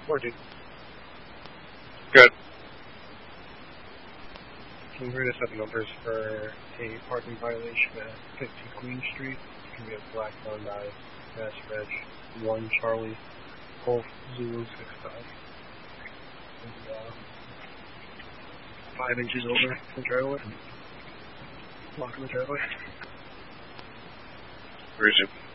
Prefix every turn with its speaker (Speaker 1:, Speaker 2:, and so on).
Speaker 1: 40.
Speaker 2: Good.
Speaker 1: Can you read us up numbers for a parking violation at 50 Queen Street? It's going to be a black Hyundai, Mass Reg 1 Charlie Golf Zulu 65. And, 5 inches over the driveway. Blocking the driveway.
Speaker 2: Where is it?